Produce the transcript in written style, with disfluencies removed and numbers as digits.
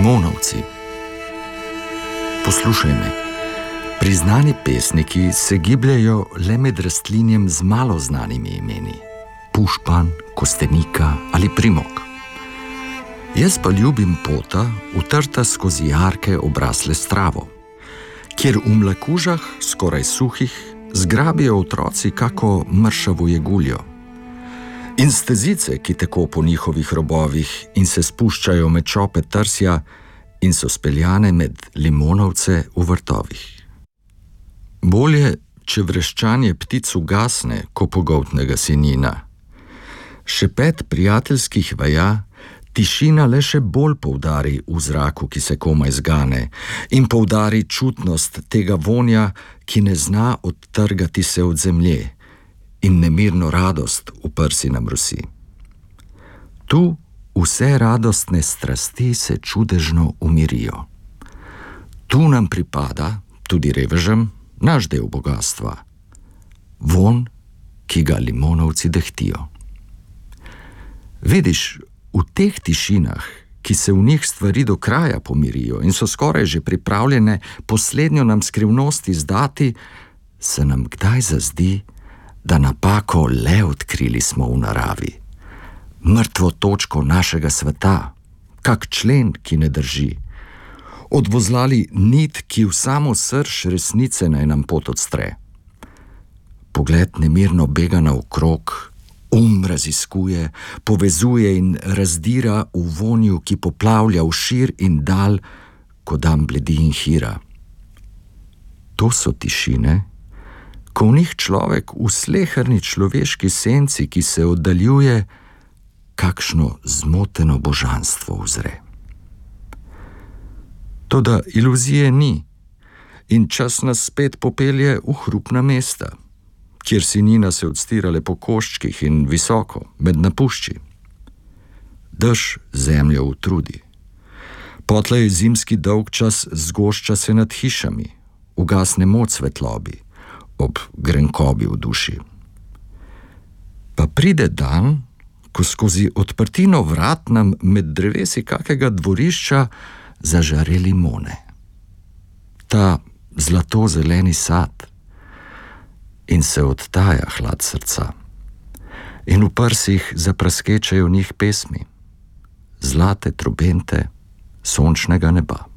Limonovci. Poslušaj me. Priznani pesniki se gibljajo le med rastlinjem z malo znanimi imeni. Pušpan, kostenika ali primok. Jaz pa ljubim pota, utrta skozi jarke obrasle s travo, kjer v mlakužah, skoraj suhih, zgrabijo otroci kako mršavo jeguljo. In stezice, ki teko po njihovih robovih in se spuščajo med čope trsja in so speljane med limonovce v vrtovih. Bolje, če vreščanje ptic ugasne, ko pogoltnega sinina. Šepet prijateljskih vaja tišina le še bolj poudari v zraku, ki se komaj zgane, in poudari čutnost tega vonja, ki ne zna odtrgati se od zemlje, in nemirno radost v prsi nam rosi. Tu vse radostne strasti se čudežno umirijo. Tu nam pripada, tudi revežem, naš del bogatstva. Vonj, ki ga limonovci dehtijo. Vidiš, v teh tišinah, ki se v njih stvari do kraja pomirijo in so skoraj že pripravljene poslednjo nam skrivnost izdati, se nam kdaj zazdi, da napako le odkrili smo v naravi. Mrtvo točko našega sveta, kak člen, ki ne drži. Odvozlali nit, ki v samo srž resnice naj nam pot odstre. Pogled nemirno bega naokrog, raziskuje, povezuje in razdira v vonju, ki poplavlja v šir in dal, ko dan bledi in hira. To so tišine, ko v njih človek v sleherni človeški senci, ki se oddaljuje, kakšno zmoteno božanstvo uzre. Toda iluzije ni in čas nas spet popelje v hrupna mesta, kjer sinina se odstirale po koščkih in visoko, med napušči. Dež zemljo utrudi. Potlej zimski dolgčas zgošča se nad hišami, ugasne moč svetlobi, ob grenkobi v duši. Pa pride dan, ko skozi odprtino vrat nam med drevesi kakega dvorišča zažare limone. Ta zlato-zeleni sad, in se odtaja hlad srca. In v prsih zapraskečajo v njih pesmi, zlate trobente sončnega neba.